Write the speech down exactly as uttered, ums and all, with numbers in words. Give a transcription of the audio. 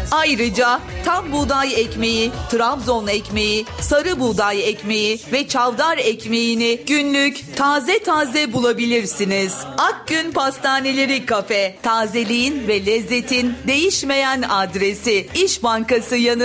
Ayrıca tam buğday ekmeği, Trabzon ekmeği, sarı buğday ekmeği ve çavdar ekmeğini günlük taze taze bulabilirsiniz. Akgün Pastaneleri Kafe, tazeliğin ve lezzetin değişmeyen adresi. İş Bankası yanı